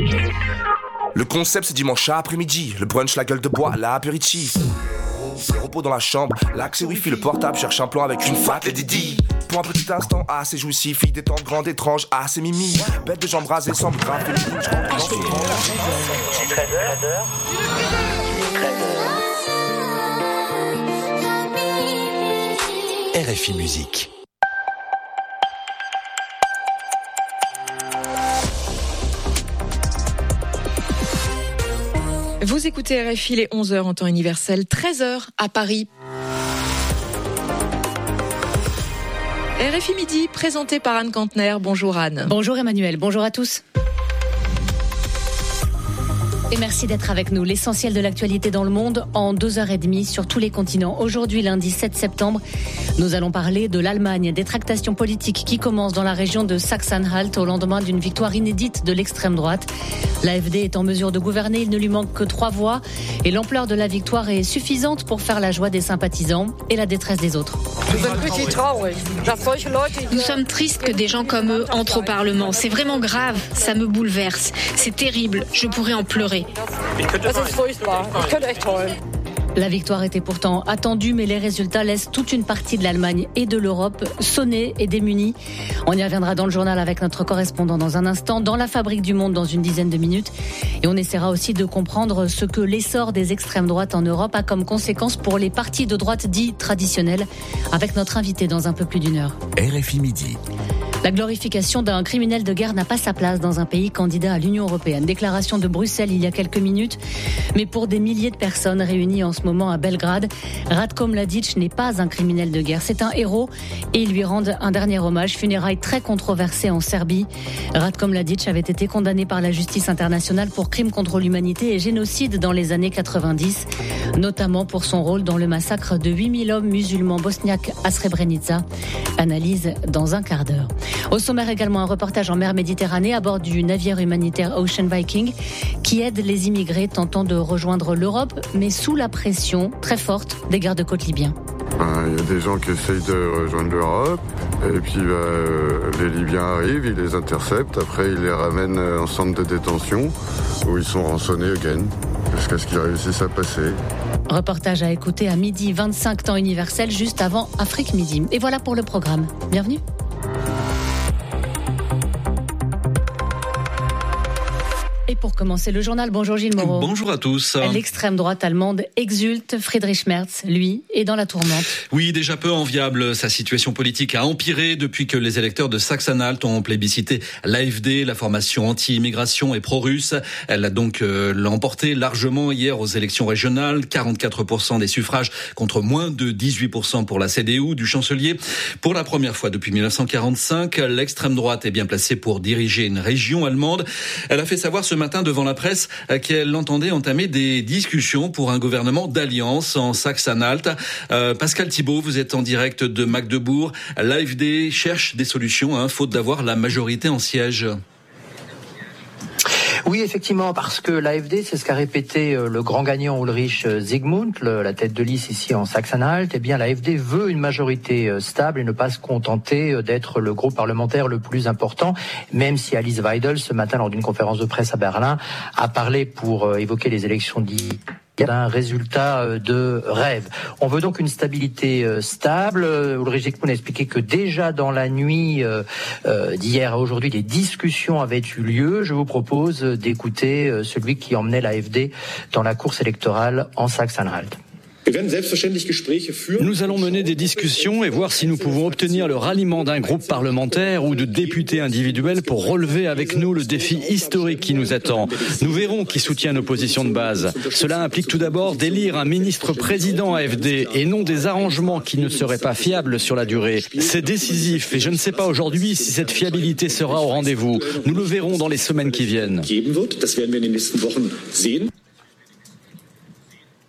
Le concept c'est dimanche après-midi, le brunch, la gueule de bois, l'apéritif. C'est repos dans la chambre, l'accès wifi, le portable, cherche un plan avec une fat et Didi. Pour un petit instant, c'est jouissif, fille détente, grande, étrange, c'est mimi. Bête de jambes rasées, semble grave, féminine, je comprends. RFI Musique. Vous écoutez RFI, les 11h en temps universel, 13h à Paris. RFI Midi, présenté par Anne Kantner. Bonjour Anne. Bonjour Emmanuel, bonjour à tous. Et merci d'être avec nous. L'essentiel de l'actualité dans le monde en 2h30 sur tous les continents. Aujourd'hui, lundi 7 septembre, nous allons parler de l'Allemagne, des tractations politiques qui commencent dans la région de Sachsen-Anhalt au lendemain d'une victoire inédite de l'extrême droite. L'AfD est en mesure de gouverner, il ne lui manque que 3 voix et l'ampleur de la victoire est suffisante pour faire la joie des sympathisants et la détresse des autres. Nous sommes tristes que des gens comme eux entrent au Parlement. C'est vraiment grave, ça me bouleverse. C'est terrible, je pourrais en pleurer. La victoire était pourtant attendue, mais les résultats laissent toute une partie de l'Allemagne et de l'Europe sonnée et démunie. On y reviendra dans le journal avec notre correspondant dans un instant, dans la Fabrique du Monde dans une dizaine de minutes. Et on essaiera aussi de comprendre ce que l'essor des extrêmes droites en Europe a comme conséquence pour les partis de droite dits traditionnels, avec notre invité dans un peu plus d'une heure. RFI Midi. La glorification d'un criminel de guerre n'a pas sa place dans un pays candidat à l'Union européenne. Déclaration de Bruxelles il y a quelques minutes. Mais pour des milliers de personnes réunies en ce moment à Belgrade, Ratko Mladic n'est pas un criminel de guerre. C'est un héros et ils lui rendent un dernier hommage. Funérailles très controversées en Serbie. Ratko Mladic avait été condamné par la justice internationale pour crimes contre l'humanité et génocide dans les années 90, notamment pour son rôle dans le massacre de 8000 hommes musulmans bosniaques à Srebrenica. Analyse dans un quart d'heure. Au sommaire également un reportage en mer Méditerranée à bord du navire humanitaire Ocean Viking qui aide les immigrés tentant de rejoindre l'Europe, mais sous la pression très forte des gardes-côtes libyens. Il y a des gens qui essayent de rejoindre l'Europe et puis les Libyens arrivent, ils les interceptent, après ils les ramènent en centre de détention où ils sont rançonnés again jusqu'à ce qu'ils réussissent à passer. Reportage à écouter à 12h25 temps universel juste avant Afrique Midi. Et voilà pour le programme. Bienvenue. Et pour commencer le journal, bonjour Gilles Moreau. Bonjour à tous. L'extrême droite allemande exulte. Friedrich Merz, lui, est dans la tourmente. Oui, déjà peu enviable. Sa situation politique a empiré depuis que les électeurs de Sachsen-Anhalt ont plébiscité l'AfD, la formation anti-immigration et pro-russe. Elle a donc l'emporté largement hier aux élections régionales. 44% des suffrages contre moins de 18% pour la CDU du chancelier. Pour la première fois depuis 1945, l'extrême droite est bien placée pour diriger une région allemande. Elle a fait savoir ce matin devant la presse qu'elle entendait entamer des discussions pour un gouvernement d'alliance en Sachsen-Anhalt. Pascal Thibault, vous êtes en direct de Magdebourg. L'AfD cherche des solutions, faute d'avoir la majorité en siège. Oui, effectivement, parce que l'AfD, c'est ce qu'a répété le grand gagnant Ulrich Zygmunt, la tête de liste ici en Sachsen-Anhalt. Eh bien, l'AfD veut une majorité stable et ne pas se contenter d'être le groupe parlementaire le plus important, même si Alice Weidel, ce matin, lors d'une conférence de presse à Berlin, a parlé pour évoquer les élections d'un résultat de rêve. On veut donc une stabilité stable. Ulrich Zygmunt a expliqué que déjà dans la nuit d'hier à aujourd'hui, des discussions avaient eu lieu. Je vous propose d'écouter celui qui emmenait l'AfD dans la course électorale en Sachsen-Anhalt. Nous allons mener des discussions et voir si nous pouvons obtenir le ralliement d'un groupe parlementaire ou de députés individuels pour relever avec nous le défi historique qui nous attend. Nous verrons qui soutient nos positions de base. Cela implique tout d'abord d'élire un ministre-président AfD et non des arrangements qui ne seraient pas fiables sur la durée. C'est décisif et je ne sais pas aujourd'hui si cette fiabilité sera au rendez-vous. Nous le verrons dans les semaines qui viennent.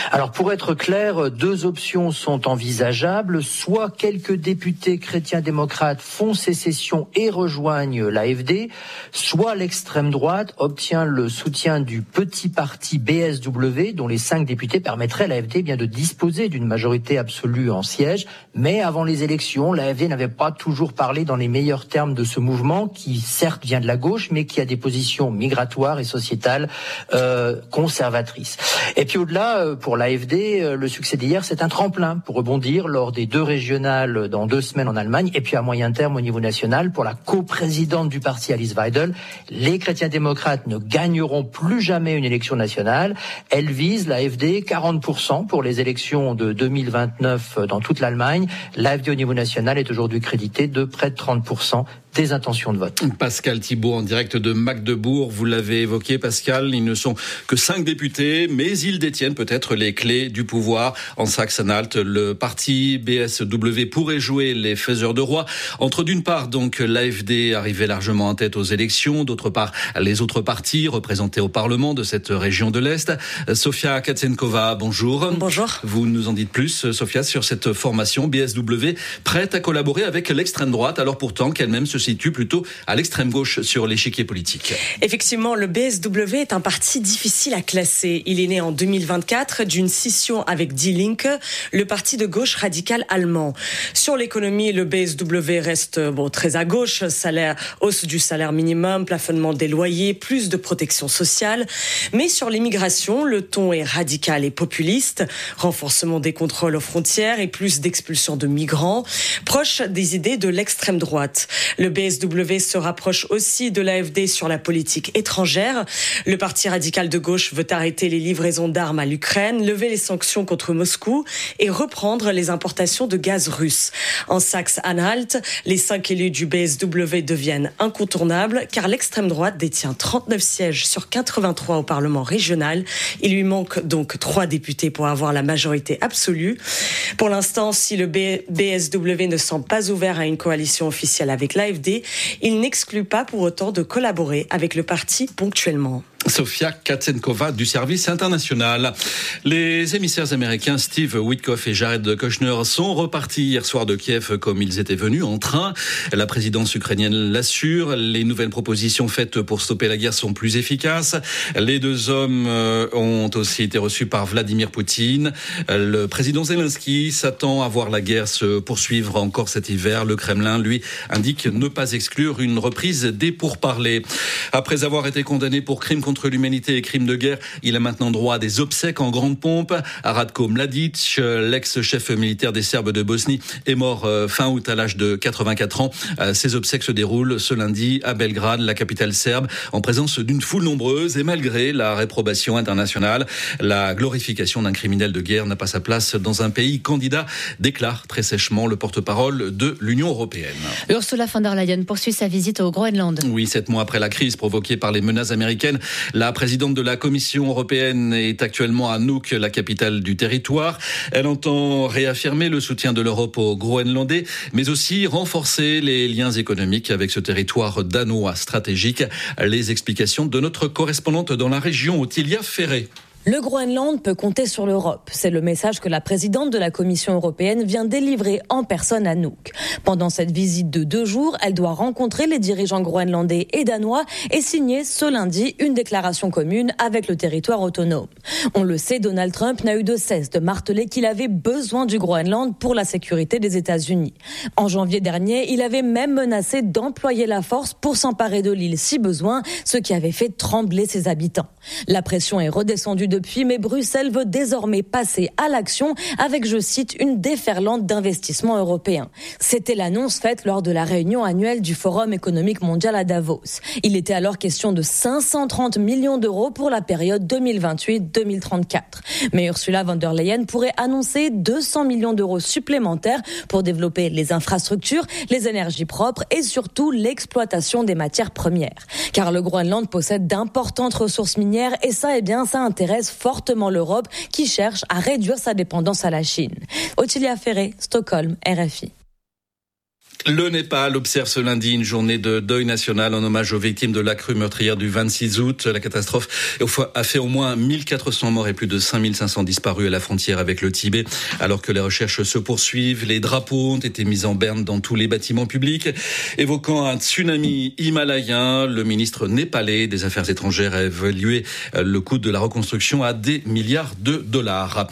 Alors pour être clair, 2 options sont envisageables. Soit quelques députés chrétiens-démocrates font sécession et rejoignent l'AfD, soit l'extrême droite obtient le soutien du petit parti BSW, dont les 5 députés permettraient à l'AfD de disposer d'une majorité absolue en sièges. Mais avant les élections, l'AfD n'avait pas toujours parlé dans les meilleurs termes de ce mouvement, qui certes vient de la gauche, mais qui a des positions migratoires et sociétales conservatrices. Et puis au-delà, pour l'AfD, le succès d'hier, c'est un tremplin pour rebondir lors des 2 régionales dans 2 semaines en Allemagne, et puis à moyen terme au niveau national, pour la coprésidente du parti Alice Weidel. Les chrétiens-démocrates ne gagneront plus jamais une élection nationale. Elle vise, l'AfD, 40% pour les élections de 2029 dans toute l'Allemagne. L'AfD au niveau national est aujourd'hui créditée de près de 30% des intentions de vote. Pascal Thibault en direct de Magdebourg, vous l'avez évoqué Pascal, ils ne sont que 5 députés, mais ils détiennent peut-être les clés du pouvoir en Saxe-Anhalt. Le parti BSW pourrait jouer les faiseurs de roi entre d'une part donc l'AfD arrivée largement en tête aux élections, d'autre part les autres partis représentés au Parlement de cette région de l'Est. Sofia Katsenkova, bonjour. Bonjour. Vous nous en dites plus, Sofia, sur cette formation BSW prête à collaborer avec l'extrême droite, alors pourtant qu'elle-même se situe plutôt à l'extrême gauche sur l'échiquier politique. Effectivement, le BSW est un parti difficile à classer. Il est né en 2024 d'une scission avec Die Linke, le parti de gauche radical allemand. Sur l'économie, le BSW reste très à gauche, hausse du salaire minimum, plafonnement des loyers, plus de protection sociale. Mais sur l'immigration, le ton est radical et populiste, renforcement des contrôles aux frontières et plus d'expulsion de migrants, proche des idées de l'extrême droite. Le BSW se rapproche aussi de l'AfD sur la politique étrangère. Le parti radical de gauche veut arrêter les livraisons d'armes à l'Ukraine, lever les sanctions contre Moscou et reprendre les importations de gaz russe. En Saxe-Anhalt, les 5 élus du BSW deviennent incontournables car l'extrême droite détient 39 sièges sur 83 au Parlement régional. Il lui manque donc 3 députés pour avoir la majorité absolue. Pour l'instant, si le BSW ne semble pas ouvert à une coalition officielle avec l'AfD, il n'exclut pas pour autant de collaborer avec le parti ponctuellement. Sofia Katsenkova du service international. Les émissaires américains Steve Witkoff et Jared Kushner sont repartis hier soir de Kiev comme ils étaient venus, en train. La présidence ukrainienne l'assure. Les nouvelles propositions faites pour stopper la guerre sont plus efficaces. Les 2 hommes ont aussi été reçus par Vladimir Poutine. Le président Zelensky s'attend à voir la guerre se poursuivre encore cet hiver. Le Kremlin, lui, indique ne pas exclure une reprise des pourparlers. Après avoir été condamné pour crimes contre l'humanité et crimes de guerre, il a maintenant droit à des obsèques en grande pompe. Ratko Mladic, l'ex-chef militaire des Serbes de Bosnie, est mort fin août à l'âge de 84 ans. Ces obsèques se déroulent ce lundi à Belgrade, la capitale serbe, en présence d'une foule nombreuse et malgré la réprobation internationale. La glorification d'un criminel de guerre n'a pas sa place dans un pays candidat, déclare très sèchement le porte-parole de l'Union européenne. Ursula von der Leyen poursuit sa visite au Groenland. Oui, 7 mois après la crise provoquée par les menaces américaines, la présidente de la Commission européenne est actuellement à Nuuk, la capitale du territoire. Elle entend réaffirmer le soutien de l'Europe aux Groenlandais, mais aussi renforcer les liens économiques avec ce territoire danois stratégique. Les explications de notre correspondante dans la région, Ottilia Ferré. Le Groenland peut compter sur l'Europe. C'est le message que la présidente de la Commission européenne vient délivrer en personne à Nuuk. Pendant cette visite de 2 jours, elle doit rencontrer les dirigeants groenlandais et danois et signer ce lundi une déclaration commune avec le territoire autonome. On le sait, Donald Trump n'a eu de cesse de marteler qu'il avait besoin du Groenland pour la sécurité des États-Unis. En janvier dernier, il avait même menacé d'employer la force pour s'emparer de l'île si besoin, ce qui avait fait trembler ses habitants. La pression est redescendue depuis, mais Bruxelles veut désormais passer à l'action avec, je cite, une déferlante d'investissements européens. C'était l'annonce faite lors de la réunion annuelle du Forum économique mondial à Davos. Il était alors question de 530 millions d'euros pour la période 2028-2034. Mais Ursula von der Leyen pourrait annoncer 200 millions d'euros supplémentaires pour développer les infrastructures, les énergies propres et surtout l'exploitation des matières premières. Car le Groenland possède d'importantes ressources minières et ça intéresse fortement l'Europe qui cherche à réduire sa dépendance à la Chine. Ottilia Ferré, Stockholm, RFI. Le Népal observe ce lundi une journée de deuil national en hommage aux victimes de la crue meurtrière du 26 août. La catastrophe a fait au moins 1400 morts et plus de 5500 disparus à la frontière avec le Tibet. Alors que les recherches se poursuivent, les drapeaux ont été mis en berne dans tous les bâtiments publics. Évoquant un tsunami himalayen, le ministre népalais des Affaires étrangères a évalué le coût de la reconstruction à des milliards de dollars.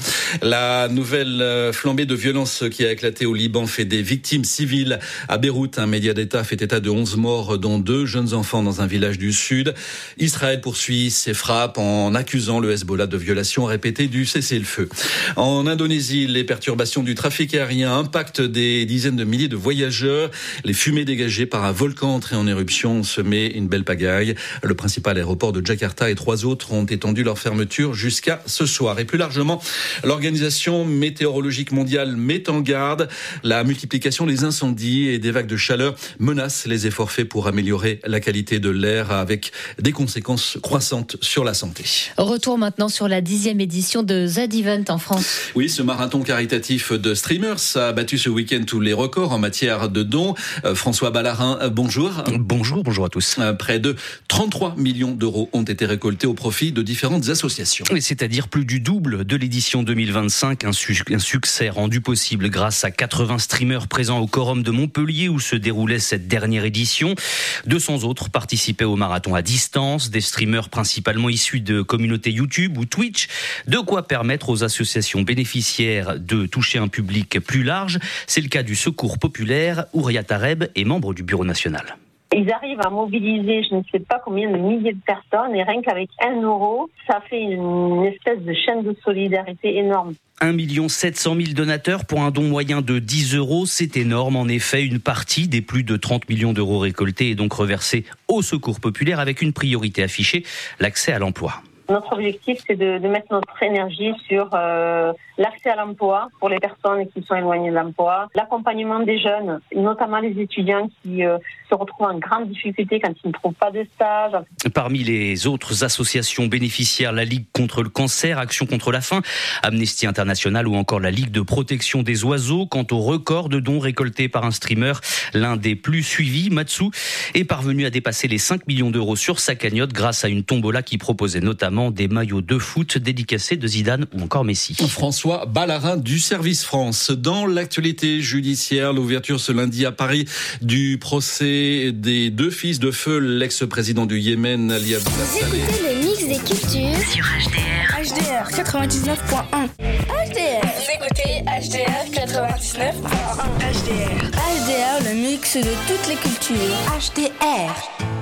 La nouvelle flambée de violence qui a éclaté au Liban fait des victimes civiles. À Beyrouth, un média d'État fait état de 11 morts, dont 2 jeunes enfants dans un village du sud. Israël poursuit ses frappes en accusant le Hezbollah de violation répétée du cessez-le-feu. En Indonésie, les perturbations du trafic aérien impactent des dizaines de milliers de voyageurs. Les fumées dégagées par un volcan entré en éruption ont semé une belle pagaille. Le principal aéroport de Jakarta et 3 autres ont étendu leur fermeture jusqu'à ce soir. Et plus largement, l'Organisation météorologique mondiale met en garde. La multiplication des incendies et des vagues de chaleur menacent les efforts faits pour améliorer la qualité de l'air avec des conséquences croissantes sur la santé. Retour maintenant sur la 10e édition de Z-Event en France. Oui, ce marathon caritatif de streamers a battu ce week-end tous les records en matière de dons. François Ballarin, bonjour. Bonjour à tous. Près de 33 millions d'euros ont été récoltés au profit de différentes associations. Oui, c'est-à-dire plus du double de l'édition 2025, un succès rendu possible grâce à 80 streamers présents au Quorum de Montpellier où se déroulait cette dernière édition. 200 autres participaient au marathon à distance, des streamers principalement issus de communautés YouTube ou Twitch, de quoi permettre aux associations bénéficiaires de toucher un public plus large. C'est le cas du Secours Populaire, Ouria Tareb est membre du Bureau national. Ils arrivent à mobiliser je ne sais pas combien de milliers de personnes et rien qu'avec 1 euro, ça fait une espèce de chaîne de solidarité énorme. 1 700 000 donateurs pour un don moyen de 10 euros, c'est énorme. En effet, une partie des plus de 30 millions d'euros récoltés est donc reversée au Secours Populaire avec une priorité affichée, l'accès à l'emploi. Notre objectif, c'est de mettre notre énergie sur l'accès à l'emploi pour les personnes qui sont éloignées de l'emploi, l'accompagnement des jeunes, notamment les étudiants qui se retrouvent en grande difficulté quand ils ne trouvent pas de stage. Parmi les autres associations bénéficiaires, la Ligue contre le cancer, Action contre la faim, Amnesty International ou encore la Ligue de protection des oiseaux. Quant au record de dons récoltés par un streamer, l'un des plus suivis, Matsu, est parvenu à dépasser les 5 millions d'euros sur sa cagnotte grâce à une tombola qui proposait notamment des maillots de foot dédicacés de Zidane ou encore Messi. François Ballarin du Service France. Dans l'actualité judiciaire, l'ouverture ce lundi à Paris du procès des 2 fils de feu, l'ex-président du Yémen, Ali Abdullah Saleh. Vous écoutez le mix des cultures sur HDR. HDR 99.1. HDR. Vous écoutez HDR 99.1. HDR. HDR, le mix de toutes les cultures. HDR.